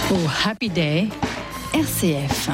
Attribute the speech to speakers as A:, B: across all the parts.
A: Au Happy Day, RCF.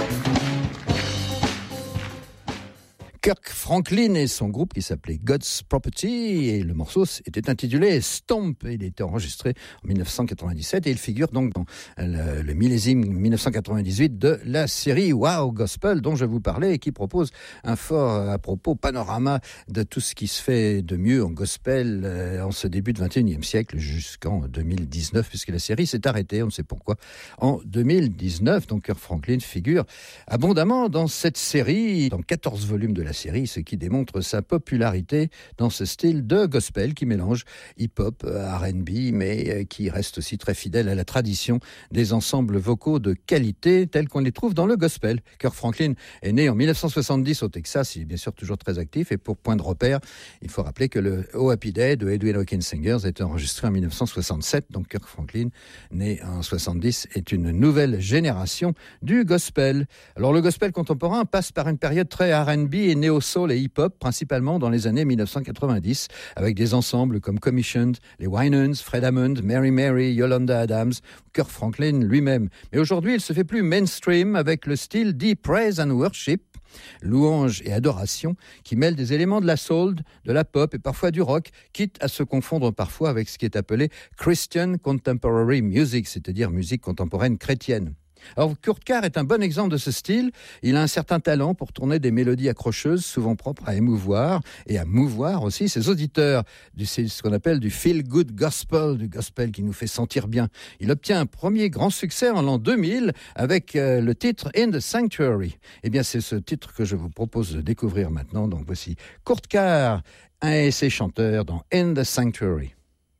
B: Kirk Franklin et son groupe qui s'appelait God's Property, et le morceau était intitulé Stomp. Il a été enregistré en 1997 et il figure donc dans le millésime 1998 de la série Wow Gospel dont je vous parlais et qui propose un fort à propos panorama de tout ce qui se fait de mieux en gospel en ce début de 21e siècle jusqu'en 2019, puisque la série s'est arrêtée, on ne sait pourquoi, en 2019. Donc Kirk Franklin figure abondamment dans cette série, dans 14 volumes de la série, ce qui démontre sa popularité dans ce style de gospel qui mélange hip-hop, R&B, mais qui reste aussi très fidèle à la tradition des ensembles vocaux de qualité tels qu'on les trouve dans le gospel. Kirk Franklin est né en 1970 au Texas, il est bien sûr toujours très actif, et pour point de repère, il faut rappeler que le Oh Happy Day de Edwin Hawkins Singers a été enregistré en 1967, donc Kirk Franklin, né en 70, est une nouvelle génération du gospel. Alors le gospel contemporain passe par une période très R&B et néo-soul et hip-hop, principalement dans les années 1990, avec des ensembles comme Commissioned, les Winans, Fred Hammond, Mary Mary, Yolanda Adams, Kirk Franklin lui-même. Mais aujourd'hui, il se fait plus mainstream avec le style dit Praise and Worship, louange et adoration, qui mêle des éléments de la soul, de la pop et parfois du rock, quitte à se confondre parfois avec ce qui est appelé Christian Contemporary Music, c'est-à-dire musique contemporaine chrétienne. Alors Kurt Carr est un bon exemple de ce style. Il a un certain talent pour tourner des mélodies accrocheuses, souvent propres à émouvoir et à mouvoir aussi ses auditeurs. C'est ce qu'on appelle du feel-good gospel, du gospel qui nous fait sentir bien. Il obtient un premier grand succès en l'an 2000 avec le titre In the Sanctuary. Eh bien, c'est ce titre que je vous propose de découvrir maintenant. Donc voici Kurt Carr et ses chanteurs dans In the Sanctuary.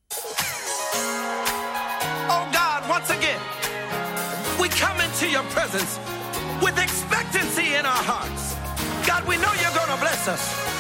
C: To your presence with expectancy in our hearts. God, we know you're going to bless us.